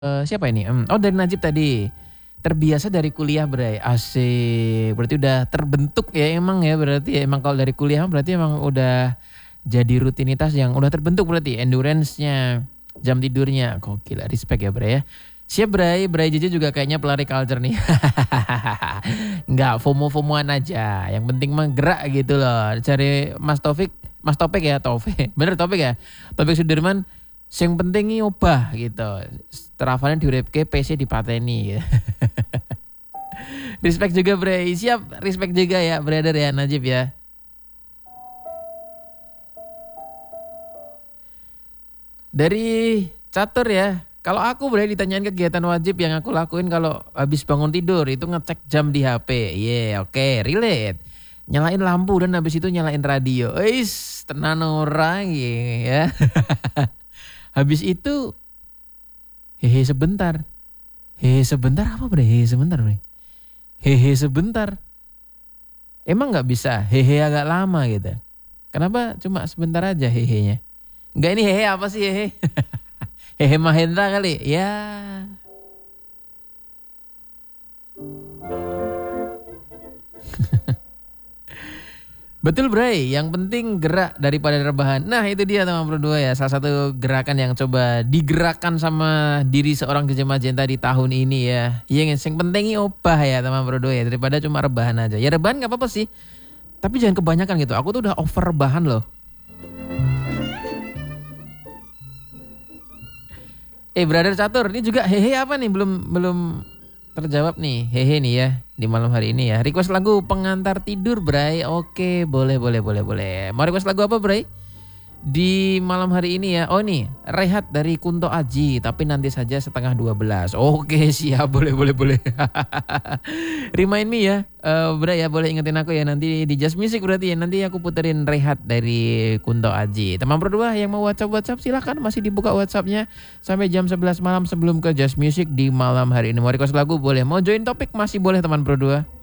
Siapa ini? Oh, dari Najib tadi. Terbiasa dari kuliah, Bray. Asik. Berarti udah terbentuk ya emang ya, berarti ya emang kalau dari kuliah berarti emang udah jadi rutinitas yang udah terbentuk, berarti endurance-nya, jam tidurnya. Gokil, respect ya, Bray ya. Siap, Bray. Bray JJ juga kayaknya pelari culture nih. Enggak, FOMO-FOMOan aja. Yang penting mah gerak gitu loh. Cari Mas Topik ya, Taufik. Bener Topik ya? Topik Sudirman. Yang penting ini obah gitu. Terafalnya diuripke, PC dipateni ya. Respect juga, Bray. Siap, respect juga ya, brother ya, Najib ya. Dari catur ya. Kalau aku, Bray, ditanyain kegiatan wajib yang aku lakuin kalau habis bangun tidur itu ngecek jam di HP. Oke, relate. Nyalain lampu dan habis itu nyalain radio. Tenan orang ya. Habis itu hehe sebentar. Hehe sebentar apa, Bre? Hehe sebentar, Bre. Hehe sebentar. Emang nggak bisa hehe agak lama gitu. Kenapa cuma sebentar aja hehenya? Enggak, ini hehe apa sih hehe? Hehe Mahendra kali. Ya. Betul, Bray, yang penting gerak daripada rebahan. Nah itu dia teman berdua ya, salah satu gerakan yang coba digerakkan sama diri seorang DJ Magenta di tahun ini ya. Yang penting ini obah ya teman berdua ya, daripada cuma rebahan aja. Ya rebahan gak apa-apa sih, tapi jangan kebanyakan gitu. Aku tuh udah over rebahan loh. Brother Catur, ini juga hehe apa nih, belum terjawab nih, hehe nih ya di malam hari ini ya. Request lagu pengantar tidur, Bray. Oke, boleh. Mau request lagu apa, Bray? Di malam hari ini ya. Oh nih, Rehat dari Kunto Aji, tapi nanti saja 11:30. Oke, siap, boleh. Remind me ya, Bray ya, boleh ingetin aku ya nanti di Just Music, berarti ya nanti aku puterin Rehat dari Kunto Aji. Teman berdua yang mau WhatsApp silahkan, masih dibuka WhatsAppnya sampai jam 11 malam sebelum ke Just Music di malam hari ini. Mau request lagu boleh, mau join topik masih boleh teman berdua.